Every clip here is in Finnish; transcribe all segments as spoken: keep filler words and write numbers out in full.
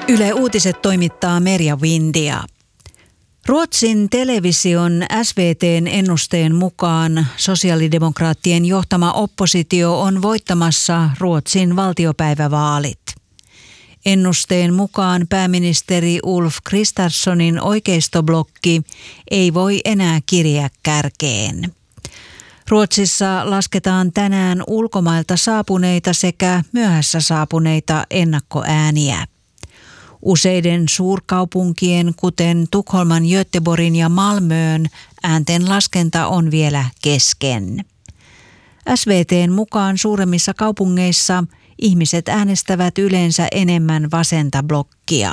Yle Uutiset toimittaa Merja Windia. Ruotsin television S V T:n ennusteen mukaan sosiaalidemokraattien johtama oppositio on voittamassa Ruotsin valtiopäivävaalit. Ennusteen mukaan pääministeri Ulf Kristerssonin oikeistoblokki ei voi enää kiriä kärkeen. Ruotsissa lasketaan tänään ulkomailta saapuneita sekä myöhässä saapuneita ennakkoääniä. Useiden suurkaupunkien, kuten Tukholman, Göteborgin ja Malmöön, äänten laskenta on vielä kesken. S V T:n mukaan suuremmissa kaupungeissa ihmiset äänestävät yleensä enemmän vasenta blokkia.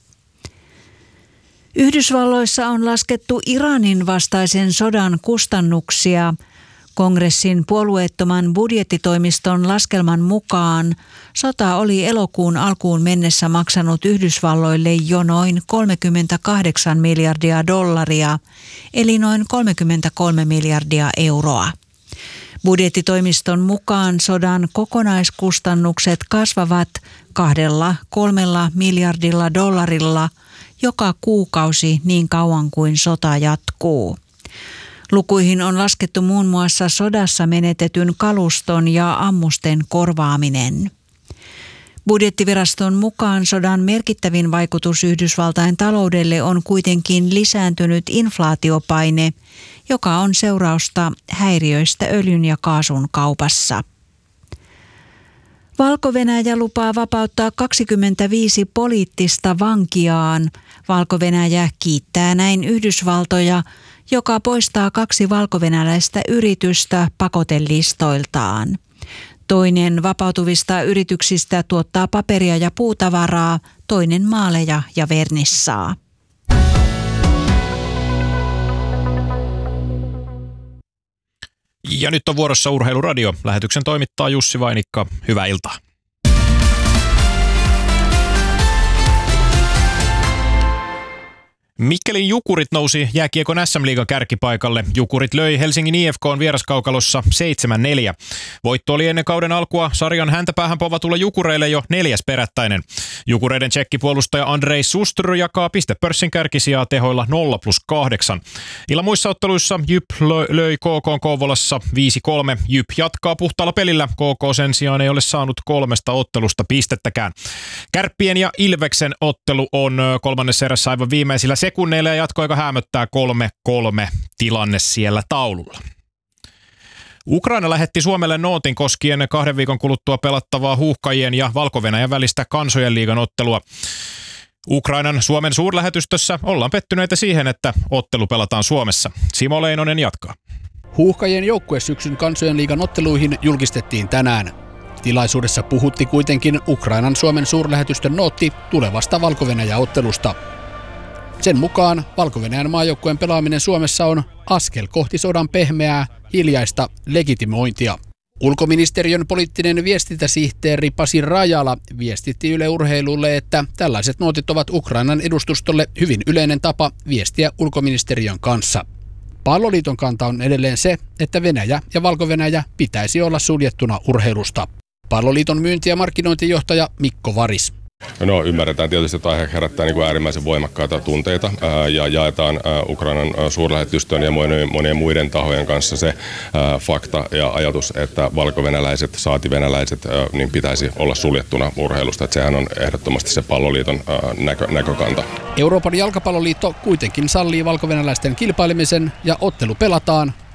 Yhdysvalloissa on laskettu Iranin vastaisen sodan kustannuksia. Kongressin puolueettoman budjettitoimiston laskelman mukaan sota oli elokuun alkuun mennessä maksanut Yhdysvalloille jo noin kolmekymmentäkahdeksan miljardia dollaria, eli noin kolmekymmentäkolme miljardia euroa. Budjettitoimiston mukaan sodan kokonaiskustannukset kasvavat kahdella kolmella miljardilla dollarilla joka kuukausi niin kauan kuin sota jatkuu. Lukuihin on laskettu muun muassa sodassa menetetyn kaluston ja ammusten korvaaminen. Budjettiviraston mukaan sodan merkittävin vaikutus Yhdysvaltain taloudelle on kuitenkin lisääntynyt inflaatiopaine, joka on seurausta häiriöistä öljyn ja kaasun kaupassa. Valko-Venäjä lupaa vapauttaa kaksikymmentäviisi poliittista vankiaan. Valko-Venäjä kiittää näin Yhdysvaltoja, joka poistaa kaksi valkovenäläistä yritystä pakotelistoiltaan. Toinen vapautuvista yrityksistä tuottaa paperia ja puutavaraa, toinen maaleja ja vernissaa. Ja nyt on vuorossa Urheiluradio. Lähetyksen toimittaa Jussi Vainikka. Hyvää iltaa. Mikkelin Jukurit nousi jääkiekon S M-liigan kärkipaikalle. Jukurit löi Helsingin I F K:n vieraskaukalossa seitsemän neljä. Voitto oli ennen kauden alkua sarjan häntäpäähän povatulla Jukureille jo neljäs perättäinen. Jukureiden tsekkipuolustaja Andrei Sustr jakaa pistepörssin kärkisijaa tehoilla nolla plus kahdeksan. Illan muissa otteluissa Jyp löi K K:n Kouvolassa viisi kolme. Jyp jatkaa puhtaalla pelillä. K K sen sijaan ei ole saanut kolmesta ottelusta pistettäkään. Kärppien ja Ilveksen ottelu on kolmannessa erässä aivan viimeisillä sekunneilla ja jatkoaika häämöttää kolme kolme tilanne siellä taululla. Ukraina lähetti Suomelle nootin koskien kahden viikon kuluttua pelattavaa Huuhkajien ja Valko-Venäjän välistä Kansojen liigan ottelua. Ukrainan Suomen suurlähetystössä ollaan pettyneitä siihen, että ottelu pelataan Suomessa. Simo Leinonen jatkaa. Huuhkajien joukkuesyksyn Kansojen liigan otteluihin julkistettiin tänään. Tilaisuudessa puhutti kuitenkin Ukrainan Suomen suurlähetystön nootti tulevasta Valko-Venäjä-ottelusta. Sen mukaan Valko-Venäjän maajoukkueen pelaaminen Suomessa on askel kohti sodan pehmeää, hiljaista legitimointia. Ulkoministeriön poliittinen viestintäsihteeri Pasi Rajala viestitti Yle Urheilulle, että tällaiset nootit ovat Ukrainan edustustolle hyvin yleinen tapa viestiä ulkoministeriön kanssa. Palloliiton kanta on edelleen se, että Venäjä ja Valko-Venäjä pitäisi olla suljettuna urheilusta. Palloliiton myynti- ja markkinointijohtaja Mikko Varis. No ymmärretään tietysti, että aihe herättää niin kuin äärimmäisen voimakkaita tunteita ää, ja jaetaan ää, Ukrainan ää, suurlähetystön ja monien, monien muiden tahojen kanssa se ää, fakta ja ajatus, että valkovenäläiset, saati venäläiset, ää, niin pitäisi olla suljettuna urheilusta. Että sehän on ehdottomasti se palloliiton ää, näkö, näkökanta. Euroopan jalkapalloliitto kuitenkin sallii valkovenäläisten kilpailemisen ja ottelu pelataan,